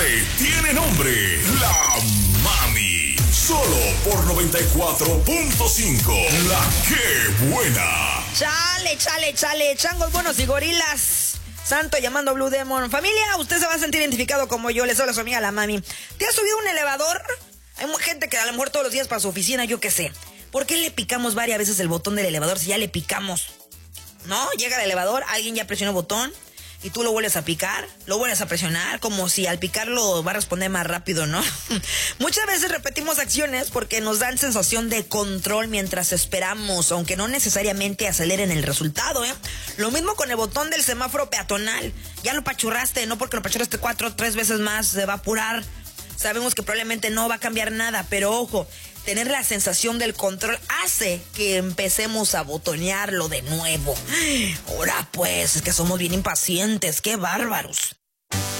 tarde tiene nombre. La Mami. Solo por 94.5. La que buena. Chale, changos buenos y gorilas. Santo llamando a Blue Demon. Familia, usted se va a sentir identificado como yo. Le soy a su amiga La Mami. ¿Te has subido un elevador? Hay gente que a lo mejor todos los días para su oficina, yo qué sé. ¿Por qué le picamos varias veces el botón del elevador si ya le picamos? ¿No? Llega el elevador, alguien ya presionó el botón y tú lo vuelves a picar, lo vuelves a presionar, como si al picarlo va a responder más rápido, ¿no? Muchas veces repetimos acciones porque nos dan sensación de control mientras esperamos, aunque no necesariamente aceleren el resultado, ¿eh? Lo mismo con el botón del semáforo peatonal. Ya lo pachurraste, no porque lo pachurraste 4 o 3 veces más se va a apurar. Sabemos que probablemente no va a cambiar nada, pero ojo, tener la sensación del control hace que empecemos a botonearlo de nuevo. Ahora pues, es que somos bien impacientes, qué bárbaros.